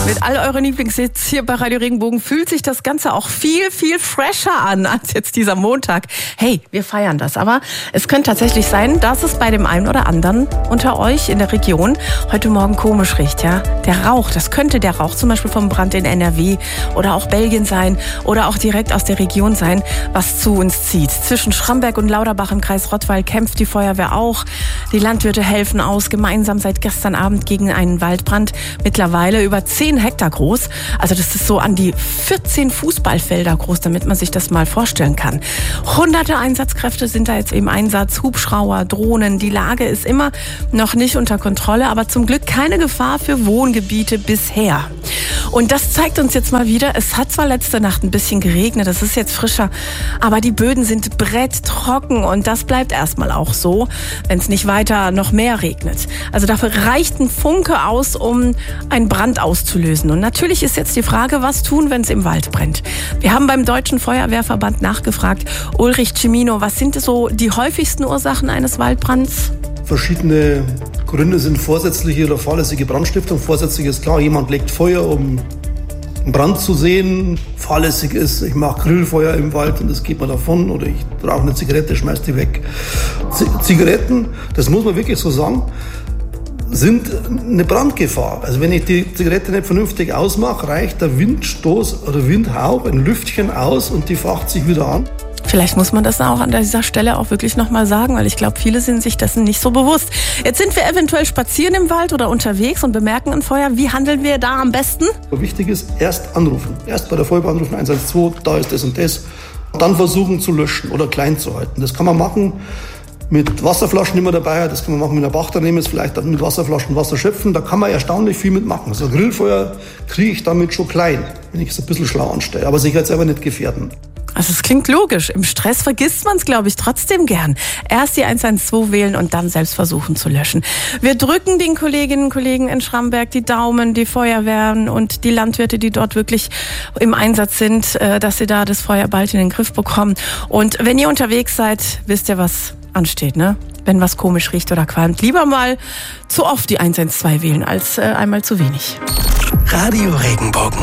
Mit all euren Lieblingshits hier bei Radio Regenbogen fühlt sich das Ganze auch viel, viel fresher an als jetzt dieser Montag. Hey, wir feiern das. Aber es könnte tatsächlich sein, dass es bei dem einen oder anderen unter euch in der Region heute Morgen komisch riecht. Ja? Der Rauch, das könnte der Rauch zum Beispiel vom Brand in NRW oder auch Belgien sein oder auch direkt aus der Region sein, was zu uns zieht. Zwischen Schramberg und Lauterbach im Kreis Rottweil kämpft die Feuerwehr auch. Die Landwirte helfen aus, gemeinsam seit gestern Abend gegen einen Waldbrand. Mittlerweile über 10 Hektar groß. Also das ist so an die 14 Fußballfelder groß, damit man sich das mal vorstellen kann. Hunderte Einsatzkräfte sind da jetzt im Einsatz, Hubschrauber, Drohnen. Die Lage ist immer noch nicht unter Kontrolle, aber zum Glück keine Gefahr für Wohngebiete bisher. Und das zeigt uns jetzt mal wieder, es hat zwar letzte Nacht ein bisschen geregnet, es ist jetzt frischer, aber die Böden sind bretttrocken und das bleibt erstmal auch so, wenn es nicht weiter noch mehr regnet. Also dafür reicht ein Funke aus, um einen Brand auszulösen. Und natürlich ist jetzt die Frage, was tun, wenn es im Wald brennt? Wir haben beim Deutschen Feuerwehrverband nachgefragt. Ulrich Cimino, was sind so die häufigsten Ursachen eines Waldbrands? Verschiedene Gründe sind vorsätzliche oder fahrlässige Brandstiftung. Vorsätzlich ist klar, jemand legt Feuer, um einen Brand zu sehen. Fahrlässig ist, ich mache Grillfeuer im Wald und das geht mir davon. Oder ich rauche eine Zigarette, schmeiß die weg. Zigaretten, das muss man wirklich so sagen, sind eine Brandgefahr. Also wenn ich die Zigarette nicht vernünftig ausmache, reicht der Windstoß oder Windhauch ein Lüftchen aus und die facht sich wieder an. Vielleicht muss man das auch an dieser Stelle auch wirklich nochmal sagen, weil ich glaube, viele sind sich dessen nicht so bewusst. Jetzt sind wir eventuell spazieren im Wald oder unterwegs und bemerken ein Feuer. Wie handeln wir da am besten? Wichtig ist, erst anrufen. Erst bei der Feuerwehr anrufen, 112, da ist das und das. Dann versuchen zu löschen oder klein zu halten. Das kann man machen mit Wasserflaschen immer dabei, das kann man machen mit einer Bachternehmen, vielleicht auch mit Wasserflaschen Wasser schöpfen, da kann man erstaunlich viel mitmachen. Also Grillfeuer kriege ich damit schon klein, wenn ich es ein bisschen schlau anstelle, aber sich jetzt selber nicht gefährden. Also es klingt logisch. Im Stress vergisst man es, glaube ich, trotzdem gern. Erst die 112 wählen und dann selbst versuchen zu löschen. Wir drücken den Kolleginnen und Kollegen in Schramberg die Daumen, die Feuerwehren und die Landwirte, die dort wirklich im Einsatz sind, dass sie da das Feuer bald in den Griff bekommen. Und wenn ihr unterwegs seid, wisst ihr, was ansteht, ne? Wenn was komisch riecht oder qualmt, lieber mal zu oft die 112 wählen als einmal zu wenig. Radio Regenbogen.